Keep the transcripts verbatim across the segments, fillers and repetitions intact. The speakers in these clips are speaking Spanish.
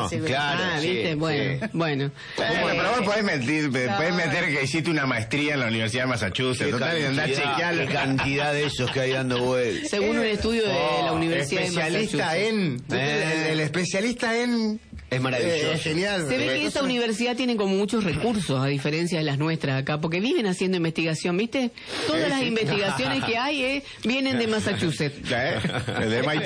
no, claro, ah, sí, ¿viste? Bueno, sí. bueno. Eh, pero vos podés meter, No. podés meter que hiciste una maestría en la Universidad de Massachusetts. Total, y andá a Qué chequearlo. cantidad de esos que hay dando vueltas. Según un estudio de Oh, la Universidad de especialista Massachusetts. en. Eh. El, el especialista en. Es maravilloso. Eh, es genial. Se ve que esa universidad tiene como muchos recursos, a diferencia de las nuestras acá, porque viven haciendo investigación, ¿viste? Todas las investigaciones que hay eh, vienen de Massachusetts. ¿Eh? De M I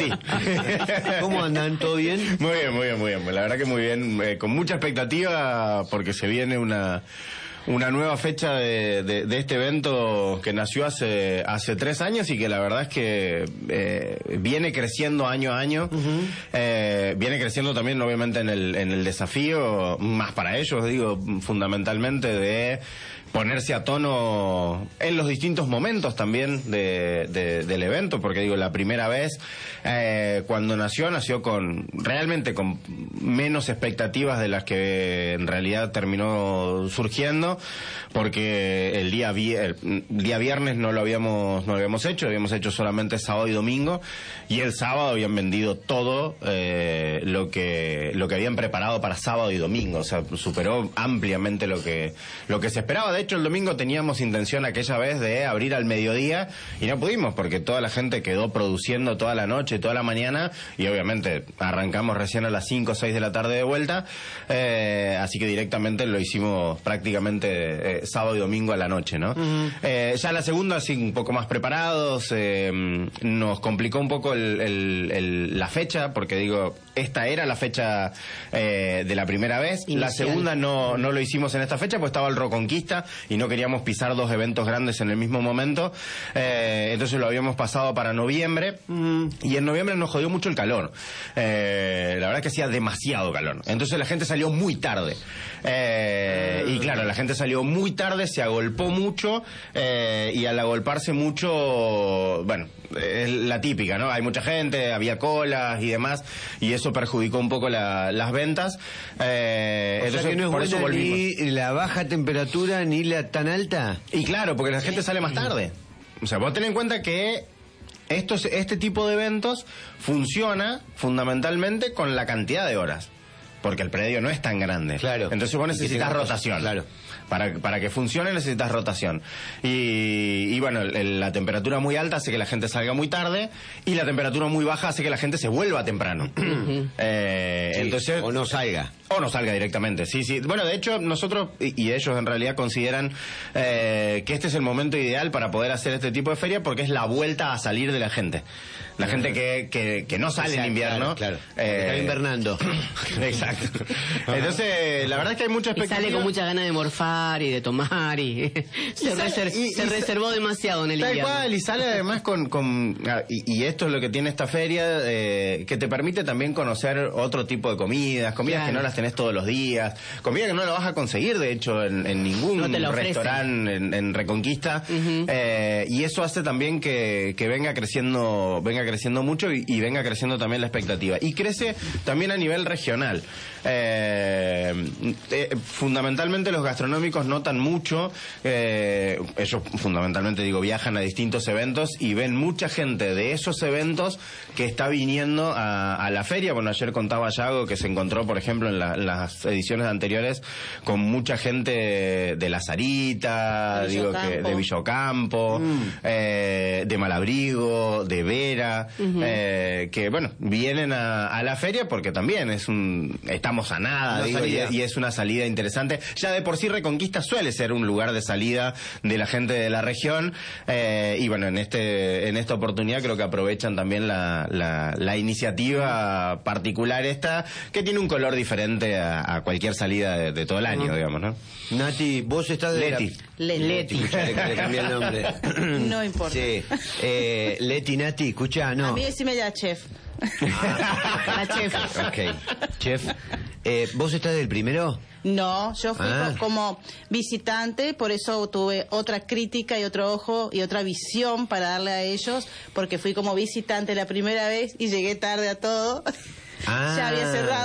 T. ¿Cómo andan? ¿Todo bien? Muy bien, muy bien, muy bien. La verdad que muy bien. Eh, con mucha expectativa porque se viene una. Una nueva fecha de, de, de este evento que nació hace hace tres años y que la verdad es que eh, viene creciendo año a año. Uh-huh. eh, viene creciendo también obviamente en el, en el desafío, más para ellos, digo, fundamentalmente de ponerse a tono en los distintos momentos también de, de, del evento, porque digo, la primera vez eh, cuando nació, nació con realmente con menos expectativas de las que en realidad terminó surgiendo, porque el día vi- el día viernes no lo habíamos no lo habíamos hecho, lo habíamos hecho solamente sábado y domingo, y el sábado habían vendido todo eh, lo que lo que habían preparado para sábado y domingo, o sea, superó ampliamente lo que lo que se esperaba. De hecho, el domingo teníamos intención aquella vez de abrir al mediodía y no pudimos porque toda la gente quedó produciendo toda la noche, toda la mañana, y obviamente arrancamos recién a las cinco o seis de la tarde de vuelta, eh, así que directamente lo hicimos prácticamente eh, sábado y domingo a la noche, ¿no? Uh-huh. Eh, ya la segunda, sí, un poco más preparados, eh, nos complicó un poco el, el, el, la fecha, porque digo, esta era la fecha eh, de la primera vez. Inicial. La segunda no, no lo hicimos en esta fecha, pues estaba el Roconquista y no queríamos pisar dos eventos grandes en el mismo momento, eh, entonces lo habíamos pasado para noviembre, mm. y en noviembre nos jodió mucho el calor, eh, la verdad que hacía demasiado calor, entonces la gente salió muy tarde, eh, y claro, la gente salió muy tarde, se agolpó mucho, eh, y al agolparse mucho, bueno, es la típica, ¿no? Hay mucha gente, había colas y demás, y eso perjudicó un poco la, las ventas, eh, o entonces sea que no es por eso buena volvimos. Ni la baja temperatura ni la tan alta. Y claro, porque la gente sale más tarde. O sea, vos ten en cuenta que estos, este tipo de eventos funciona fundamentalmente con la cantidad de horas. Porque el predio no es tan grande. Claro. Entonces vos necesitas rotación. Claro. Para, para que funcione necesitas rotación. Y, y bueno, el, la temperatura muy alta hace que la gente salga muy tarde, y la temperatura muy baja hace que la gente se vuelva temprano. eh, Sí, entonces, o no salga. O no salga directamente, sí, sí. Bueno, de hecho, nosotros, y, y ellos en realidad consideran eh, que este es el momento ideal para poder hacer este tipo de feria, porque es la vuelta a salir de la gente. La gente que, que, que no sale Exacto, en invierno. Claro, claro. Eh, está invernando. Exacto. Entonces, la verdad es que hay mucha expectativa. Y sale con mucha ganas de morfar y de tomar y se, y sale, reser y, se y reservó demasiado en el tal invierno. Cual, y sale además con... con y, y esto es lo que tiene esta feria, eh, que te permite también conocer otro tipo de comidas, comidas claro. que no las tenés todos los días, comida que no la vas a conseguir, de hecho, en, en ningún no restaurante en, en Reconquista, uh-huh. eh, y eso hace también que, que venga creciendo venga creciendo mucho y, y venga creciendo también la expectativa. Y crece también a nivel regional. Eh, eh, fundamentalmente los gastronómicos notan mucho, eh, ellos fundamentalmente digo viajan a distintos eventos y ven mucha gente de esos eventos que está viniendo a, a la feria. Bueno, ayer contaba Yago que se encontró, por ejemplo, en, la, en las ediciones anteriores con mucha gente de La Sarita, digo que de Villocampo, mm. eh, de Malabrigo, de Vera, uh-huh. eh, que bueno, vienen a, a la feria porque también es un estamos a nada, digo, y, y es una salida interesante. Ya de por sí Reconquista suele ser un lugar de salida de la gente de la región, eh, y bueno, en este en esta oportunidad creo que aprovechan también la, la, la iniciativa particular esta, que tiene un color diferente a, a cualquier salida de, de todo el año, uh-huh. digamos, ¿no? Nati, vos estás de Leti. La... Leti. Le, le cambié el nombre. No importa. Sí. Eh, Leti, Nati, escuchá, no. A mí decime ya, chef. Ah, la chef. Ok, chef. Eh, ¿Vos estás del primero? No, yo fui ah. como visitante, por eso tuve otra crítica y otro ojo y otra visión para darle a ellos, porque fui como visitante la primera vez y llegué tarde a todo. Ah. Ya había cerrado todo,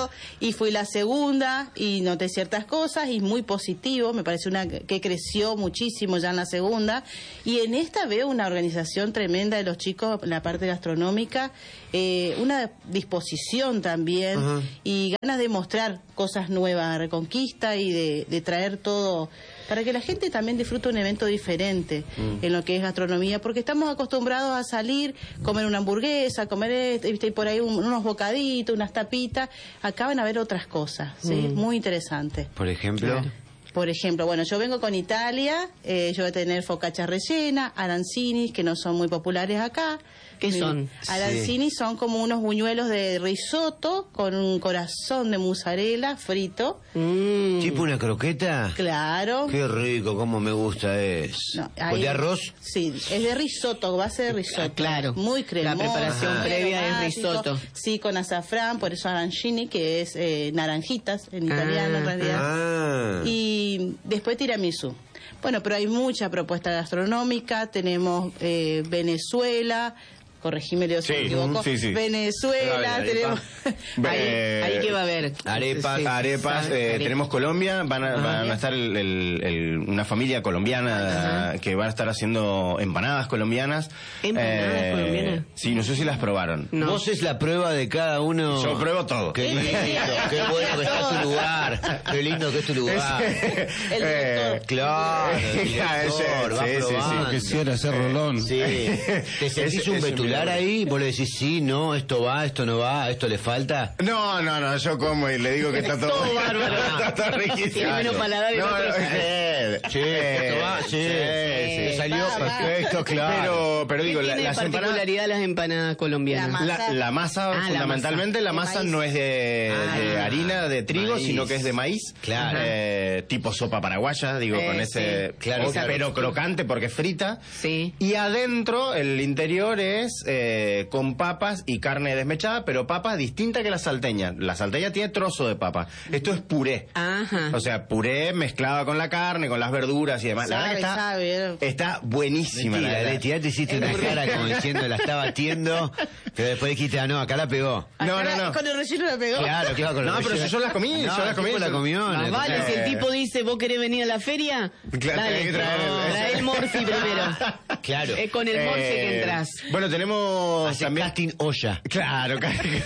eso, y fui la segunda y noté ciertas cosas y muy positivo, me parece una que creció muchísimo ya en la segunda, y en esta veo una organización tremenda de los chicos en la parte gastronómica, eh, una disposición también, uh-huh. y ganas de mostrar cosas nuevas, Reconquista, y de, de traer todo para que la gente también disfrute un evento diferente mm. en lo que es gastronomía, porque estamos acostumbrados a salir, comer una hamburguesa, comer este, ¿viste? Y por ahí un, unos bocaditos, unas tapitas. Acá van a ver otras cosas, ¿sí? Mm. Muy interesante. Por ejemplo... Claro. Por ejemplo, bueno, yo vengo con Italia, eh, yo voy a tener focaccia rellena, arancinis, que no son muy populares acá. ¿Qué son? Arancinis sí. son como unos buñuelos de risotto con un corazón de mozzarella frito. Mm. ¿Tipo una croqueta? Claro. Qué rico, cómo me gusta es. No, ahí, ¿de arroz? Sí, es de risotto, base de risotto. Ah, claro. Muy cremoso. La preparación Ajá. previa es risotto. Sí, con azafrán, por eso arancini, que es eh, naranjitas en italiano ah. en realidad. Ah. Y después tiramisú. Bueno, pero hay mucha propuesta gastronómica. Tenemos eh, Venezuela. Corregime, Leo, si sí, me equivoco. Sí, sí. Venezuela, tenemos... ahí, ahí que va a haber. Arepas, sí, arepas. Eh, arepas. Tenemos Colombia, van a, van a estar el, el, el, una familia colombiana Ajá. que va a estar haciendo empanadas colombianas. ¿Empanadas eh, colombianas? Sí, no sé si las probaron. No. Vos es la prueba de cada uno. Yo pruebo todo. Qué lindo, qué bueno que está tu lugar. Qué lindo que es tu lugar. Es, el eh, claro, el director, va sí, sí, sí. Quisiera hacer rolón. Sí. Te sentís es, un betular ahí, vos le decís, sí, no, esto va, esto no va, esto le falta. No, no, no, yo como y le digo que está todo... todo bárbaro. Está todo riquísimo. Tiene menos paladar y no, otro... no, eh, sí, esto va, sí, sí, sí, salió va, perfecto, claro. Pero, pero digo, ¿Qué la, tiene las particularidad empanadas... las empanadas colombianas? La masa, la masa ah, fundamentalmente, la masa, la masa no es de, ah, de harina, de trigo, maíz. sino que es de maíz. Claro. Eh, tipo sopa paraguaya, digo, eh, con ese... Sí. Claro, claro, pero crocante porque es frita. Sí. Y adentro, el interior es eh, con papas y carne desmechada, pero papas distinta que la salteña. La salteña tiene trozo de papa. Esto es puré. Ajá. O sea, puré mezclado con la carne, con las verduras y demás. La Sabe, verdad que sabe. está, está buenísima. Mentira, la Leti, ya te hiciste una cara como diciendo la está batiendo, pero después dijiste, ah, no, acá la pegó. No, no, no. Con el relleno la pegó. Claro, claro, con el No, pero relleno. si yo las comí, No, yo las comí. la comió. Más vale, eh, si el tipo dice, ¿vos querés venir a la feria? Claro, dale, tenés que traer el- trae el morfi primero. Claro. Es con el morfi que Eh, entras. Bueno, tenemos Hace también... casting olla. Claro, casting,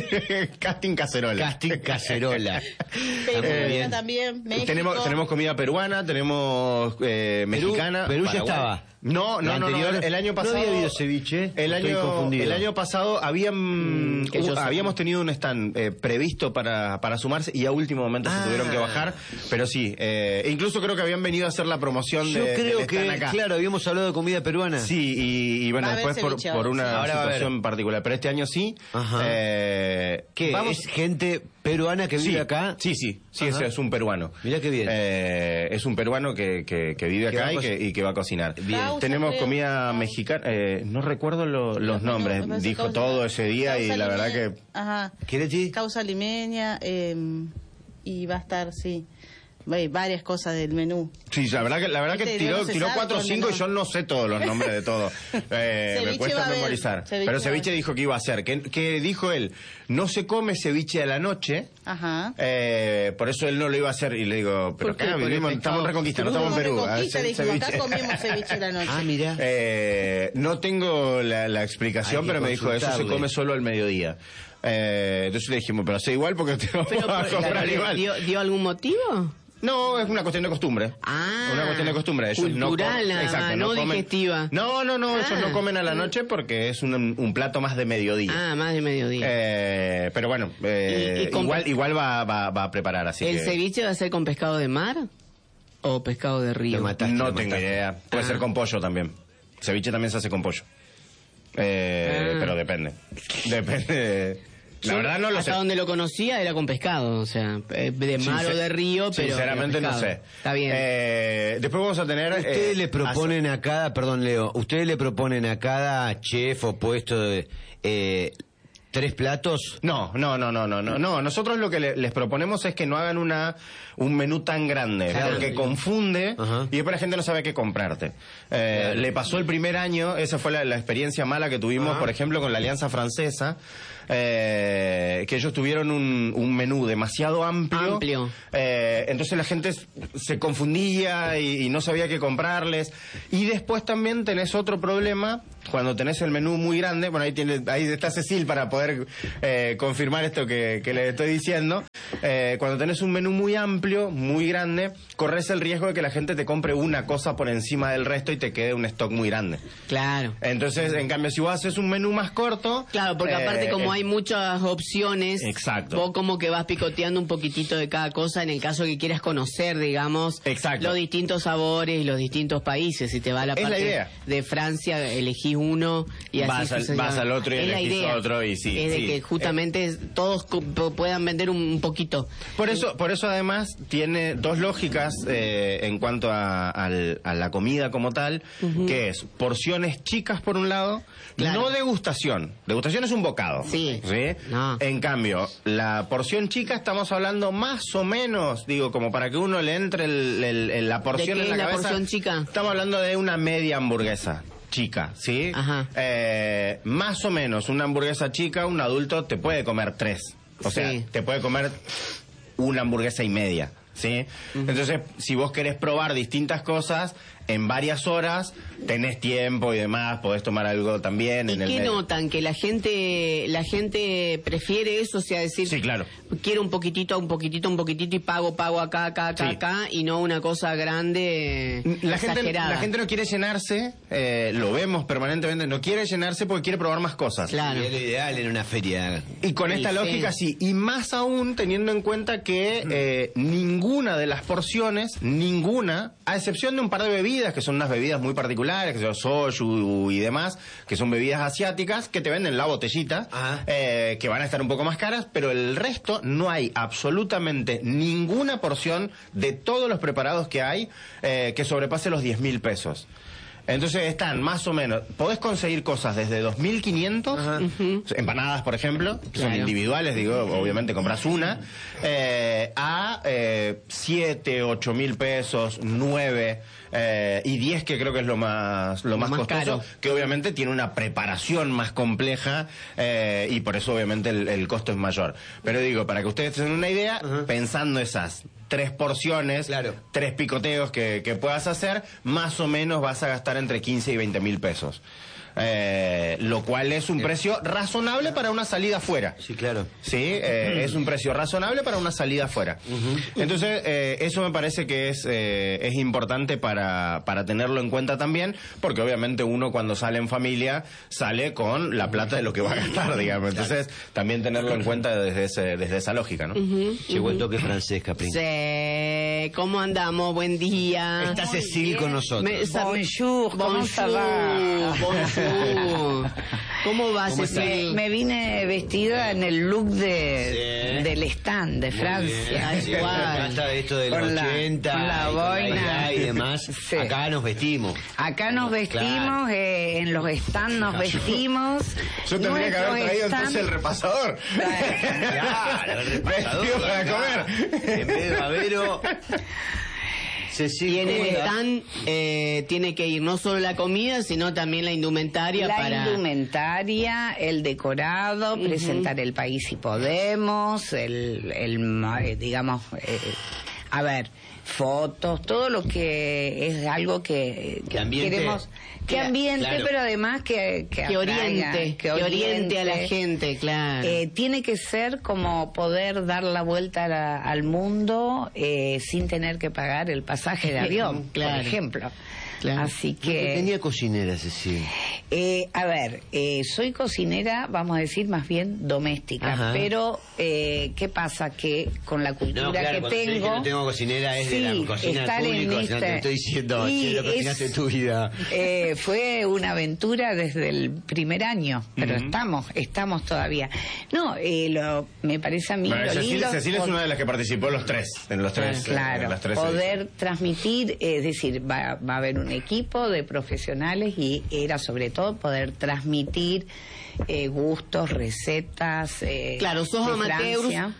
casting cacerola. Casting cacerola. Peruana también, México. Tenemos, tenemos comida peruana, tenemos eh, Perú- mexicana. Perú ya Paraguay. estaba. No, no, La no, no, anterior, el año pasado... No había habido ceviche. El estoy año, confundido. el año pasado habían, Mm, que yo uh, habíamos tenido un stand eh, previsto para, para sumarse y a último momento Ah. se tuvieron que bajar, pero sí, eh, e incluso creo que habían venido a hacer la promoción Yo de, creo del que, stand acá. claro, habíamos hablado de comida peruana. Sí, y, y bueno, Va a haber después por, ceviche por ahora, una sí. Ahora va a situación haber. particular, pero este año sí. Ajá. Eh, ¿Qué? vamos- ¿Es gente peruana que vive sí, acá? Sí, sí, sí, Ajá. es, es un peruano. Mirá qué bien. Eh, es un peruano que, que, que vive Que va acá a y co- que, y que va a cocinar. Bien. Causa, Tenemos creo. comida mexicana, eh, no recuerdo lo- los No, nombres, me parece dijo causa- todo ese día y causa la verdad limeña. que... Ajá. ¿Qué, Leti? Causa limeña, eh, y va a estar, sí, hay varias cosas del menú. Sí, la verdad que, la verdad que Viste, tiró, no se tiró sabe cuatro o con cinco el y yo no sé todos los nombres de todo. Eh, me Ceviche va cuesta a haber, memorizar. ceviche Pero va a ceviche haber. dijo que iba a hacer. Que, que dijo él, no se come ceviche a la noche. Ajá. Eh, por eso él no lo iba a hacer. Y le digo, pero ¿Por qué? acá Porque vivimos, pescado- estamos en Reconquista, no estamos en Perú. Comimos Ah, Reconquista, ce- le dijimos, acá ceviche. comimos ceviche la noche. Ah, mira. Eh, no tengo la, la explicación, Hay que pero me dijo, eso se consultarle. come solo al mediodía. Eh, entonces le dijimos, pero sé igual porque te vamos Pero, a pero, comprar ¿dio, igual. dio, dio algún motivo? No, es una cuestión de costumbre. Ah, Una cuestión de costumbre. Ellos no cultural com- nada exacto, más, no comen- digestiva. No, no, no, ellos Ah. no comen a la noche porque es un, un plato más de mediodía. Ah, más de mediodía. Eh, pero bueno, eh, Y- y con- igual, igual va, va, va a preparar, así ¿El que ceviche va a ser con pescado de mar o pescado de río? Lo mataste, no lo tengo mataste. idea. Puede Ah. ser con pollo también. Ceviche también se hace con pollo. Eh, Ah. Pero depende. Depende. La Yo, verdad no lo sé. hasta donde lo conocía era con pescado, o sea, eh, de mar o Sincer- de río, pero Sinceramente pero no pescado. sé. Está bien. Eh, después vamos a tener... Ustedes eh, le proponen a cada, perdón Leo, ustedes le proponen a cada chef o puesto de, eh, tres platos. No, no, no, no, no, no, no. Nosotros lo que le- les proponemos es que no hagan una un menú tan grande, Claro. porque confunde Ajá. y después la gente no sabe qué comprarte. Eh, Claro. Le pasó el primer año, esa fue la, la experiencia mala que tuvimos, Ajá. por ejemplo, con la Alianza Francesa. eh, que ellos tuvieron un, un menú demasiado amplio. Amplio. Eh, entonces la gente se confundía y, y no sabía qué comprarles. Y después también tenés otro problema cuando tenés el menú muy grande. Bueno, ahí tiene, ahí está Cecil para poder eh, confirmar esto que, que le estoy diciendo. Eh, cuando tenés un menú muy amplio, muy grande, corres el riesgo de que la gente te compre una cosa por encima del resto y te quede un stock muy grande. Claro. Entonces, en cambio, si vos haces un menú más corto... Claro, porque eh, aparte como eh, hay muchas opciones, Exacto. vos como que vas picoteando un poquitito de cada cosa en el caso que quieras conocer, digamos, Exacto. los distintos sabores y los distintos países. Si te va a la Es la parte idea. de Francia, elegís uno y así Vas al- sucesivamente. vas al otro y Es la elegís idea. otro y sí, Es de sí. que justamente todos co- po- puedan vender un, un poquito. Por eso, por eso además tiene dos lógicas eh, en cuanto a, al- a la comida como tal, que es porciones chicas por un lado, Claro. no degustación. Degustación es un bocado. Sí. No. En cambio, la porción chica estamos hablando más o menos, digo, como para que uno le entre el- el- el- la porción ¿De qué en la es la cabeza. porción chica? Estamos hablando de una media hamburguesa chica, ¿sí? Ajá. Eh, más o menos una hamburguesa chica, un adulto te puede comer tres. O sea, Sí. te puede comer una hamburguesa y media, ¿sí? Entonces, si vos querés probar distintas cosas, en varias horas, tenés tiempo y demás, podés tomar algo también ¿Y en el qué medio. notan? Que la gente la gente prefiere eso, o sea, decir, Sí, claro. quiero un poquitito, un poquitito, un poquitito y pago, pago acá, acá, acá, Sí. acá, y no una cosa grande, La gente, exagerada. la gente no quiere llenarse, eh, lo vemos permanentemente, no quiere llenarse porque quiere probar más cosas. Claro. Y es lo ideal en una feria. Y con Sí, esta sí. lógica sí, y más aún teniendo en cuenta que eh, ninguna de las porciones, ninguna, a excepción de un par de bebidas, que son unas bebidas muy particulares, que son soju y demás, que son bebidas asiáticas, que te venden la botellita, Ajá. eh, que van a estar un poco más caras, pero el resto no hay absolutamente ninguna porción de todos los preparados que hay eh, que sobrepase los diez mil pesos. Entonces están más o menos, podés conseguir cosas desde dos mil quinientos, empanadas por ejemplo, que son Claro. individuales, digo, obviamente compras una, eh, a eh, siete, ocho mil pesos, nueve eh, y diez, que creo que es lo más lo más, más costoso, caro. que obviamente tiene una preparación más compleja eh, y por eso obviamente el, el costo es mayor. Pero digo, para que ustedes tengan una idea, pensando esas tres porciones, Claro. tres picoteos que, que puedas hacer, más o menos vas a gastar entre quince y veinte mil pesos. Eh, lo cual es un precio razonable para una salida afuera. Sí, claro. Sí, eh, es un precio razonable para una salida afuera. Entonces, eh, eso me parece que es, eh, es importante para, para tenerlo en cuenta también, porque obviamente uno cuando sale en familia sale con la plata de lo que va a gastar, digamos. Entonces, también tenerlo en cuenta desde, ese, desde esa lógica, ¿no? Llegó el toque francés, Caprín. Sí, ¿cómo andamos? Buen día. Está Cecil con nosotros. Me- sa- Bonjour, ¿cómo Bonjour, ça va? bonjour. ¿Cómo va, ¿Cómo Cecil? Me, me vine vestida en el look de, Sí. del stand de Francia. Muy bien, sí, igual. acá está de esto del Con la- ochenta con la y boina. idea y demás. Sí. Acá nos vestimos. Acá nos vestimos, Claro. eh, en los stands nos vestimos. Yo tendría que haber Nuestros traído stand- entonces el repasador. Claro, el repasador. Vestido para acá. comer. En vez de babero. Cecil, Y en ¿cómo el estás? stand eh, tiene que ir no solo la comida, sino también la indumentaria La para... indumentaria, el decorado, presentar el país si podemos, el, el ma- eh, digamos, eh, a ver, fotos, todo lo que es algo que, Que ambiente. queremos, que Cla- ambiente, claro. pero además que que, Que atraiga, oriente, que oriente a la gente, claro. Eh, tiene que ser como poder dar la vuelta a la- al mundo eh, sin tener que pagar el pasaje de avión, Claro. por ejemplo. Claro. Así Que que, tenía cocinera, Cecil. eh, a ver, eh, soy cocinera, vamos a decir más bien doméstica, Ajá. pero eh, ¿qué pasa? Que con la cultura No, claro, que cuando yo dije tengo... que no tengo cocinera es de la Sí, cocina estar del en público, si no te este- estoy diciendo, y che, lo cocinaste es- tu vida. Eh, fue una aventura desde el primer año, pero Ujú. estamos, estamos todavía. No, eh, lo, me parece a mí Bueno, lo Cecil, lindo Cecil es pod- una de las que participó en los tres, en los tres, eh, Claro, en las tres poder ediciones. transmitir, es decir, va, va a haber un equipo de profesionales y era sobre todo poder transmitir eh, gustos, recetas. Eh, Claro, sos de amateur, Francia.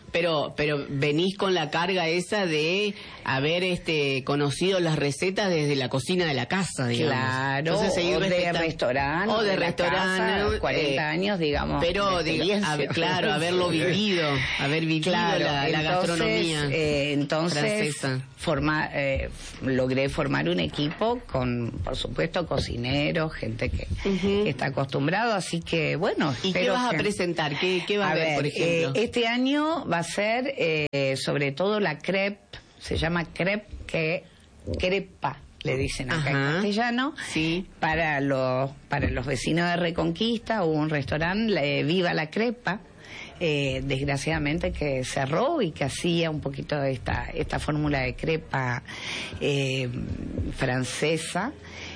Pero, pero venís con la carga esa de haber este conocido las recetas desde la cocina de la casa, digamos. Claro, Entonces, seguir o de respetando- restaurante, o de, de la restaurante, casa, cuarenta eh, años, digamos, Pero, de diga- experiencia. haber- claro, haberlo vivido, haber vivido Claro, la, la entonces, gastronomía eh, entonces francesa. forma, eh, logré formar un equipo con, por supuesto, cocineros, gente que, Ujú. que está acostumbrado, así que bueno. ¿Y qué espero vas a que- presentar? ¿Qué, qué va a, a haber, ver, por ejemplo? eh, este año va a ser eh, sobre todo la crepe, se llama crepe, que crepa le dicen acá Ajá. en castellano. Sí. Para los para los vecinos de Reconquista hubo un restaurante, eh, Viva la Crepa, eh, desgraciadamente que cerró y que hacía un poquito de esta esta fórmula de crepa eh, francesa.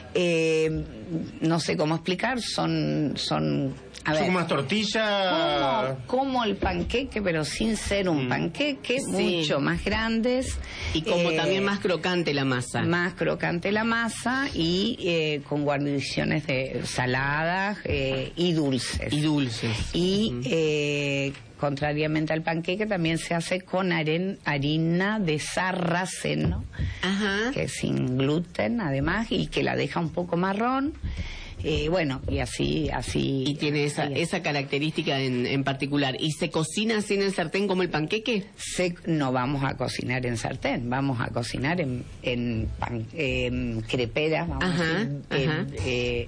Eh, no sé cómo explicar, son son a Son ver, como unas tortillas. como, como el panqueque, pero sin ser un panqueque, Sí. mucho más grandes. Y como eh, también más crocante la masa. más crocante la masa y eh, con guarniciones de saladas eh, y dulces. Y dulces. Y, Ujú. eh, contrariamente al panqueque, también se hace con aren- harina de sarraceno, Ajá. que es sin gluten además y que la deja un poco marrón. Eh, bueno, y así, así. Y tiene esa, así es. esa característica en, en particular. ¿Y se cocina así en el sartén como el panqueque? Se- no vamos a cocinar en sartén, vamos a cocinar en, en, pan- en creperas, vamos Ajá, a decir, en, ajá. eh,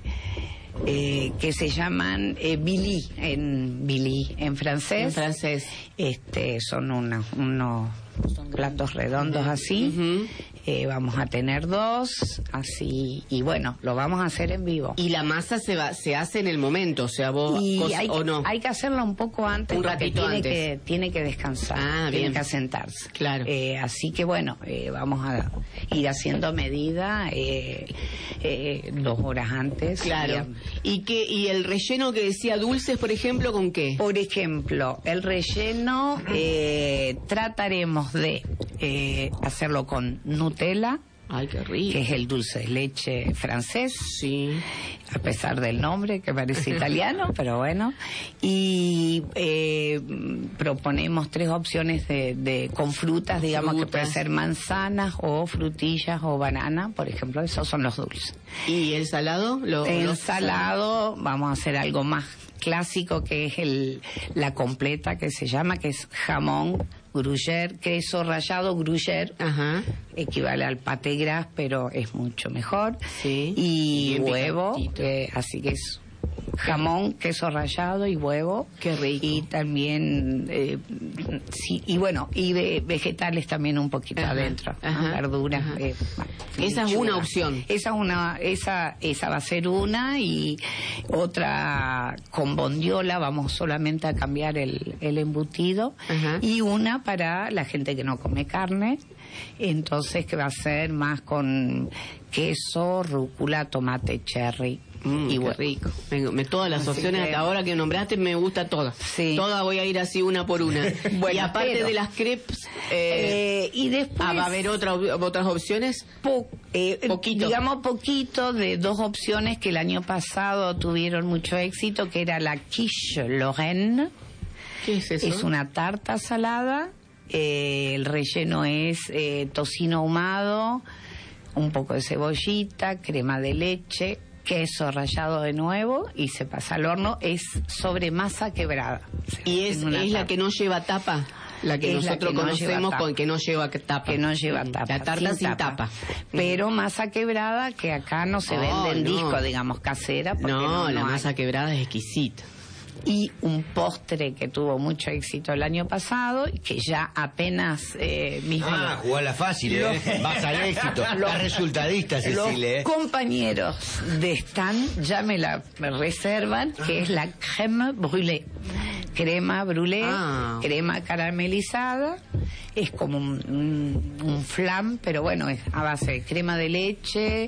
eh, que se llaman eh, billy, en billy en francés. En francés. Este, son una- unos platos redondos así. Ujú. Eh, vamos a tener dos, así, y bueno, lo vamos a hacer en vivo. Y la masa se va, se hace en el momento, o sea, vos Y cos- hay, o que- no. hay que hacerlo un poco antes, Un porque ratito tiene antes. que tiene que descansar, Ah, tiene bien. que asentarse. Claro. Eh, así que bueno, eh, vamos a ir haciendo medida eh, eh, dos horas antes. Claro. Y, ¿Y qué, y el relleno que decía dulces, por ejemplo, con qué? por ejemplo, el relleno eh, trataremos de eh, hacerlo con Nutella, Ay, qué rico. que es el dulce de leche francés. Sí. A pesar del nombre que parece italiano, pero bueno. Y eh, proponemos tres opciones de, de con frutas, digamos que puede Frutas. ser manzanas o frutillas o banana, por ejemplo, esos son los dulces. ¿Y el salado? Lo, En lo- salado vamos a hacer algo más clásico, que es el la completa, que se llama, que es jamón, gruyère, queso rallado, gruyère, Ajá. equivale al pâté gras, pero es mucho mejor. Sí. Y Bien huevo, picantito. eh, así que es jamón, queso rallado y huevo. Qué rico. Y también, eh, sí, y bueno, y ve- vegetales también un poquito Ajá, adentro, ¿no? ajá, verduras. ajá. eh, Esa es lechuga. una opción. Esa es una, esa, esa va a ser una, y otra con bondiola, vamos solamente a cambiar el, el embutido. Ajá. Y una para la gente que no come carne, entonces que va a ser más con queso, rúcula, tomate, cherry. Mm, y qué huevo. rico. Me- me- todas las Así opciones que- hasta ahora que nombraste me gusta todas. Sí. Todas voy a ir así una por una. Bueno, y aparte pero- de las crepes, eh, Eh, y después ah, ¿va a haber otra, otras opciones? po- eh, Poquito. digamos poquito de dos opciones que el año pasado tuvieron mucho éxito, que era la quiche Lorraine. ¿Qué es eso? Es una tarta salada, eh, el relleno es eh, tocino ahumado, un poco de cebollita, crema de leche, queso rallado de nuevo y se pasa al horno. Es sobre masa quebrada. ¿Y es, En una es la tarta. que no lleva tapa? La que Es la nosotros que no conocemos lleva tapa. con que no lleva tapa. Que no lleva Mm, tapa. La tarta sin, tapa. Pero masa quebrada, que acá no se Oh, vende en no. disco, digamos, casera. porque No, la hay. masa quebrada es exquisita. Y un postre que tuvo mucho éxito el año pasado y que ya apenas eh, mismo Ah, jugala fácil, ¿eh? Vas al éxito. La resultadista, los Cecilia, ¿eh? compañeros de stand ya me la me reservan, que es la crème brûlée. Crema brûlée, Ah. crema caramelizada, es como un, un, un flan, pero bueno, es a base de crema de leche,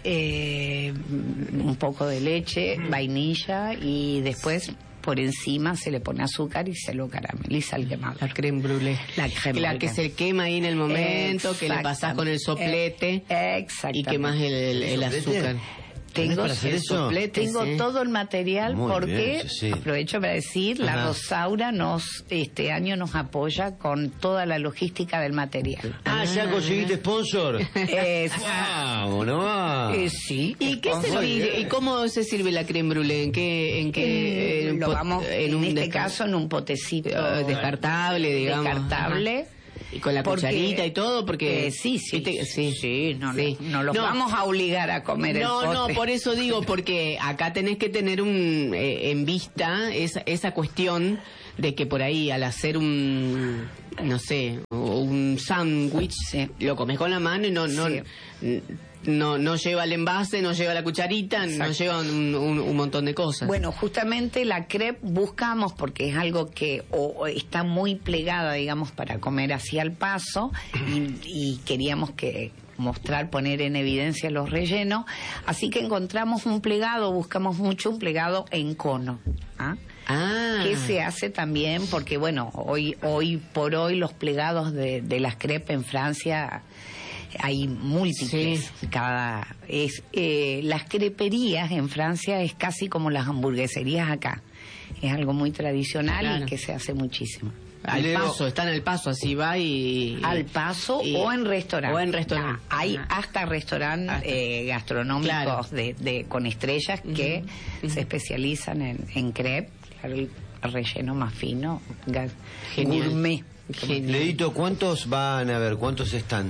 eh, un poco de leche, vainilla y después por encima se le pone azúcar y se lo carameliza al quemado. La creme brûlée. La creme La que brûlée. se quema ahí en el momento, que le pasás con el soplete. Eh, exactamente. Y quemás el, el, el ¿El soplete? azúcar. Tengo, para hacer eso? tengo sí. todo el material Muy porque, bien, sí. aprovecho para decir, la Ajá. Rosaura nos este año nos apoya con toda la logística del material. Ah, ¿ya conseguiste sponsor? Es- ¡Vamos, no va! eh, sí. ¿Y qué se Muy sirve? bien. ¿Y cómo se sirve la crème brûlée? ¿En qué? ¿En qué? Eh, en lo pot- vamos, en, un este desca- caso, en un potecito eh, descartable, digamos. descartable. Ajá. Y con la Porque- cucharita y todo, porque... Eh, sí, sí, viste- sí, sí, no, sí. no los No. vamos a obligar a comer No, el no, pote. por eso digo, porque acá tenés que tener un eh, en vista esa, esa cuestión de que por ahí al hacer un, no sé, un sándwich, Sí. lo comes con la mano y no no, Sí. no no lleva el envase, no lleva la cucharita, no Exacto. lleva un, un- un montón de cosas. Bueno, justamente la crepe buscamos porque es algo que o, o está muy plegada, digamos, para comer así al paso y, y queríamos que mostrar, poner en evidencia los rellenos, así que encontramos un plegado, buscamos mucho un plegado en cono. ¿Ah? Ah. Que se hace también porque, bueno, hoy hoy por hoy los plegados de, de las crepes en Francia hay múltiples. Sí. Cada es eh, las creperías en Francia es casi como las hamburgueserías acá. Es algo muy tradicional Claro. y que se hace muchísimo. Al Leo. paso, están al paso, así va y... Al paso y- o en restaurante. O en restaurante. Ah, hay Ajá. hasta restaurantes Hasta. eh, gastronómicos Claro. de, de con estrellas que Ujú. se especializan en, en crepe, claro, el relleno más fino, ga- Genial. gourmet. Genial. Leito, ¿cuántos van a ver? ¿Cuántos están?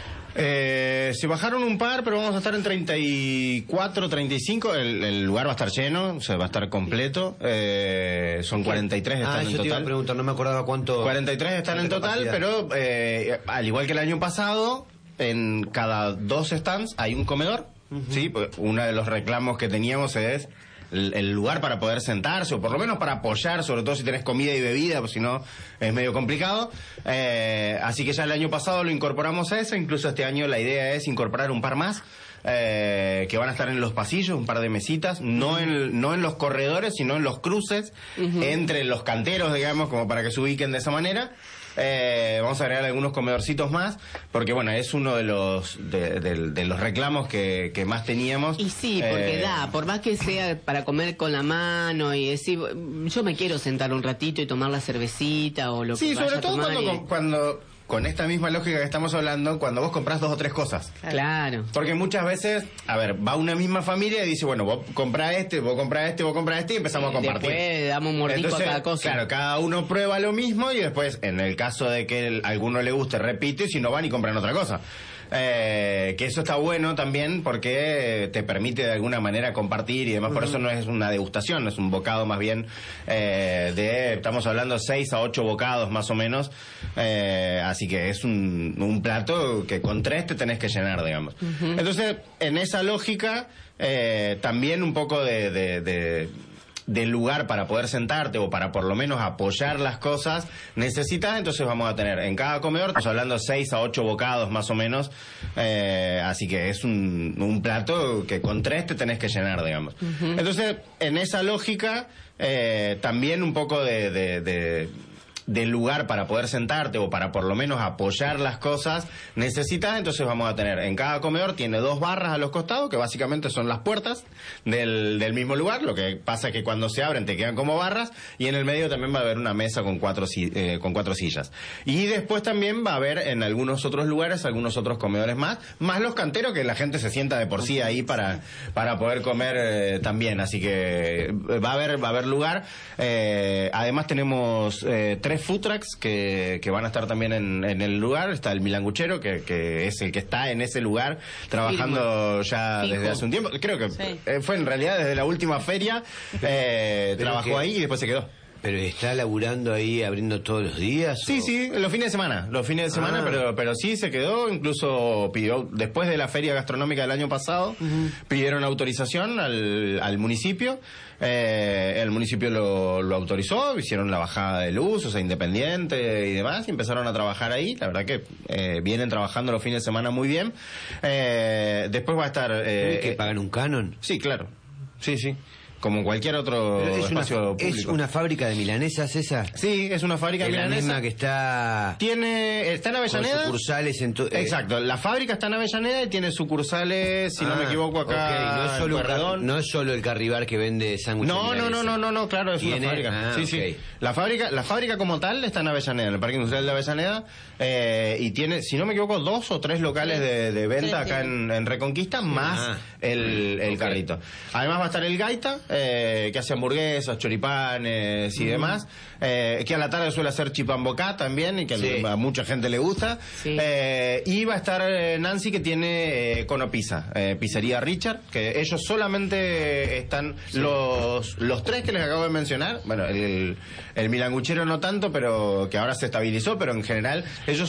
Eh, se bajaron un par, pero vamos a estar en treinta y cuatro, treinta y cinco. El, el lugar va a estar lleno, o sea, va a estar completo. Eh, son cuarenta y tres están Ah, en eso te iba a total. preguntar, no me acordaba cuánto... cuarenta y tres están en cuánta total, capacidad. pero eh, al igual que el año pasado, en cada dos stands hay un comedor. Sí, pues, uno de los reclamos que teníamos es el, el lugar para poder sentarse, o por lo menos para apoyar, sobre todo si tenés comida y bebida, pues si no es medio complicado. Eh, así que ya el año pasado lo incorporamos a eso, incluso este año la idea es incorporar un par más. Eh, que van a estar en los pasillos, un par de mesitas, no en, no en los corredores, sino en los cruces, entre los canteros, digamos, como para que se ubiquen de esa manera. Eh, vamos a agregar algunos comedorcitos más, porque bueno, es uno de los de, de- de los reclamos que, que más teníamos. Y sí, porque Eh, da, por más que sea para comer con la mano y decir, yo me quiero sentar un ratito y tomar la cervecita o lo Sí, que vaya sobre a todo tomar cuando, y- con- cuando, con esta misma lógica que estamos hablando, cuando vos compras dos o tres cosas. Claro. Porque muchas veces, a ver, va una misma familia y dice, bueno, vos comprás este, vos comprás este, vos comprás este y empezamos a compartir. Después damos un mordisco Entonces, a cada cosa. Claro, cada uno prueba lo mismo y después, en el caso de que el- a alguno le guste, repite, y si no van y compran otra cosa. Eh, que eso está bueno también porque te permite de alguna manera compartir y demás, por eso no es una degustación, es un bocado más bien eh, de, estamos hablando seis a ocho bocados más o menos, eh, así que es un, un plato que con tres te tenés que llenar, digamos. Entonces, en esa lógica, eh, también un poco de, de, de del lugar para poder sentarte o para por lo menos apoyar las cosas necesitas, entonces vamos a tener en cada comedor, estamos hablando seis a ocho bocados más o menos, eh, así que es un, un plato que con tres te tenés que llenar, digamos. Entonces, en esa lógica, eh, también un poco de, de, de del lugar para poder sentarte o para por lo menos apoyar las cosas necesitas, entonces vamos a tener en cada comedor, tiene dos barras a los costados que básicamente son las puertas del, del mismo lugar, lo que pasa es que cuando se abren te quedan como barras y en el medio también va a haber una mesa con cuatro, si- eh, con cuatro sillas y después también va a haber en algunos otros lugares algunos otros comedores más, más los canteros que la gente se sienta de por sí ahí para, para poder comer eh, también, así que eh, va a haber, va a haber lugar. Eh, además tenemos eh, tres food trucks que, que van a estar también en, en el lugar. Está el Milanguchero, que, que es el que está en ese lugar trabajando ya Fijo. desde hace un tiempo. Creo que Sí. eh, fue en realidad desde la última feria. Eh, Pero trabajó que- ahí y después se quedó. ¿Pero está laburando ahí, abriendo todos los días? Sí, o- sí, los fines de semana, los fines de semana, Ah. pero pero sí se quedó, incluso pidió, después de la feria gastronómica del año pasado, pidieron autorización al, al municipio, eh, el municipio lo, lo autorizó, hicieron la bajada de luz, o sea, independiente y demás, y empezaron a trabajar ahí, la verdad que eh, vienen trabajando los fines de semana muy bien. Eh, después va a estar... ¿Tienen Eh, que pagar un canon? Sí, claro. Sí, sí. como cualquier otro Pero es una, espacio público. ¿Es una fábrica de milanesas esa? Sí, es una fábrica Es la milanesa. misma que está... Tiene, está en con Avellaneda. sucursales en tu- eh, Exacto, la fábrica está en Avellaneda y tiene sucursales, si no ah, me equivoco, acá ok, no es solo en un car- Pueyrredón. no es solo el Carribar que vende sándwiches No, de no, no, milanesa. no, no, no, claro, es ¿Tiene? una fábrica. Ah, sí, ok. sí. La fábrica, la fábrica como tal está en Avellaneda, en el Parque Industrial de Avellaneda, eh, y tiene, si no me equivoco, dos o tres locales de, de venta Sí, acá sí. en, en Reconquista, más Ah, el, el ok. carrito. Además va a estar el Gaita, eh, que hace hamburguesas, choripanes y demás, eh, que a la tarde suele hacer chipambocá también, y que Sí. a mucha gente le gusta. Sí. Eh, y va a estar eh, Nancy, que tiene eh, Cono Pizza, eh, Pizzería Richard, que ellos solamente están, los, los tres que les acabo de mencionar, bueno, el, el milanguchero no tanto, pero que ahora se estabilizó, pero en general ellos